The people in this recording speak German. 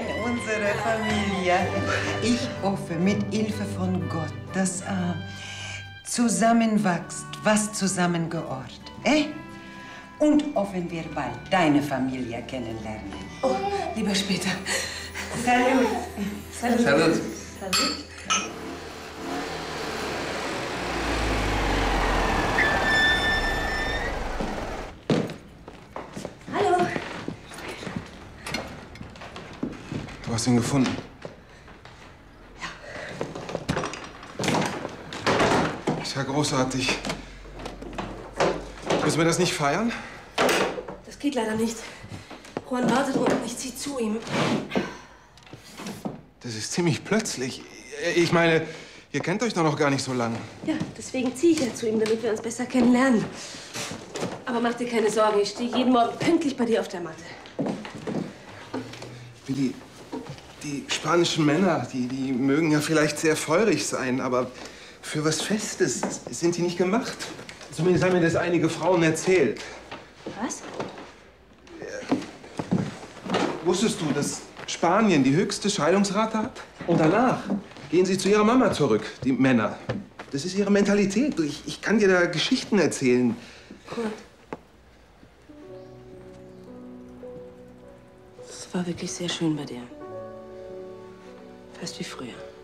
unsere Familie. Ich hoffe mit Hilfe von Gott, dass zusammenwächst, was zusammengehört. Und hoffen wir bald deine Familie kennenlernen. Oh, lieber später. Salut. Salut. Salut. Hallo. Du hast ihn gefunden. Ja. Das ist ja großartig. Müssen wir das nicht feiern? Das geht leider nicht. Juan wartet unten, ich zieh zu ihm. Das ist ziemlich plötzlich. Ich meine, ihr kennt euch doch noch gar nicht so lange. Ja, deswegen ziehe ich ja zu ihm, damit wir uns besser kennenlernen. Aber mach dir keine Sorgen, ich stehe jeden Morgen pünktlich bei dir auf der Matte. Wie die spanischen Männer, die mögen ja vielleicht sehr feurig sein, aber für was Festes sind die nicht gemacht. Zumindest haben mir das einige Frauen erzählt. Was? Wusstest du, dass Spanien die höchste Scheidungsrate hat? Und danach gehen sie zu ihrer Mama zurück, die Männer. Das ist ihre Mentalität. Ich kann dir da Geschichten erzählen. Kurt. Es war wirklich sehr schön bei dir. Fast wie früher.